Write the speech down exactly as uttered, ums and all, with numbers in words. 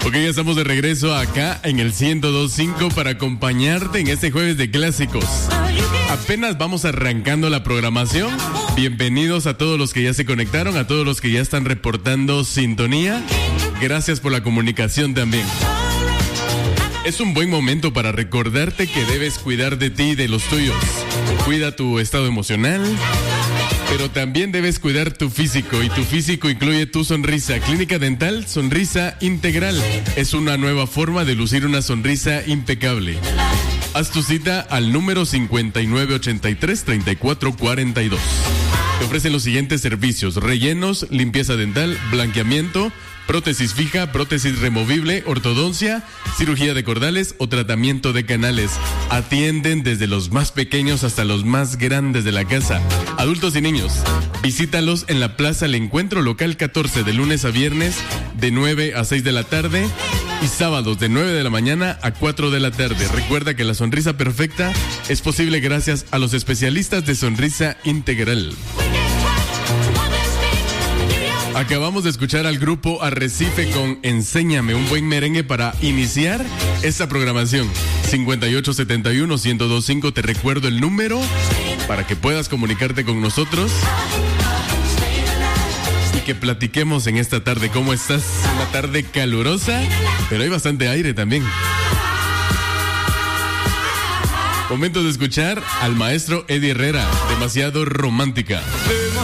Ok, ya estamos de regreso acá en el ciento dos punto cinco para acompañarte en este jueves de clásicos. Apenas vamos arrancando la programación. Bienvenidos a todos los que ya se conectaron, a todos los que ya están reportando sintonía. Gracias por la comunicación también. Es un buen momento para recordarte que debes cuidar de ti y de los tuyos. Cuida tu estado emocional, pero también debes cuidar tu físico, y tu físico incluye tu sonrisa. Clínica Dental Sonrisa Integral es una nueva forma de lucir una sonrisa impecable. Haz tu cita al número cincuenta y nueve ochenta y tres treinta y cuatro cuarenta y dos. Te ofrecen los siguientes servicios: rellenos, limpieza dental, blanqueamiento, prótesis fija, prótesis removible, ortodoncia, cirugía de cordales o tratamiento de canales. Atienden desde los más pequeños hasta los más grandes de la casa, adultos y niños. Visítalos en la Plaza El Encuentro, local catorce, de lunes a viernes de nueve a seis de la tarde y sábados de nueve de la mañana a cuatro de la tarde. Recuerda que la sonrisa perfecta es posible gracias a los especialistas de Sonrisa Integral. Acabamos de escuchar al grupo Arrecife con Enséñame, un buen merengue para iniciar esta programación. cincuenta y ocho setenta y uno, ciento dos punto cinco, te recuerdo el número para que puedas comunicarte con nosotros y que platiquemos en esta tarde. ¿Cómo estás? Una tarde calurosa, pero hay bastante aire también. Momento de escuchar al maestro Eddie Herrera, Demasiado Romántica.